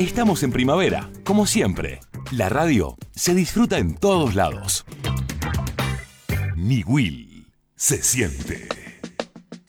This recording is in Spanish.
Estamos en primavera, como siempre. La radio se disfruta en todos lados. Mi Will se siente.